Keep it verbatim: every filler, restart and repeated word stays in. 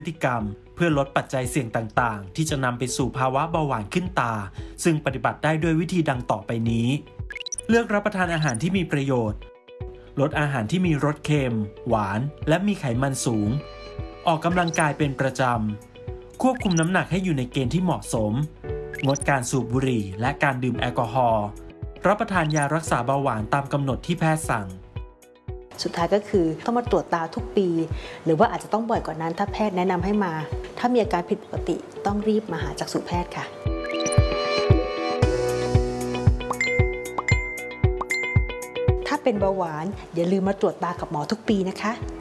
พฤติกรรมเพื่อลดปัจจัยเสี่ยงต่างๆที่จะนำไปสู่ภาวะเบาหวานขึ้นตาซึ่งปฏิบัติได้ด้วยวิธีดังต่อไปนี้เลือกรับประทานอาหารที่มีประโยชน์ลดอาหารที่มีรสเค็มหวานและมีไขมันสูงออกกำลังกายเป็นประจำควบคุมน้ำหนักให้อยู่ในเกณฑ์ที่เหมาะสมงดการสูบบุหรี่และการดื่มแอลกอฮอล์รับประทานยารักษาเบาหวานตามกำหนดที่แพทย์สั่งสุดท้ายก็คือต้องมาตรวจตาทุกปีหรือว่าอาจจะต้องบ่อยกว่านั้นถ้าแพทย์แนะนำให้มาถ้ามีอาการผิดปกติต้องรีบมาหาจักษุแพทย์ค่ะถ้าเป็นเบาหวานอย่าลืมมาตรวจตากับหมอทุกปีนะคะ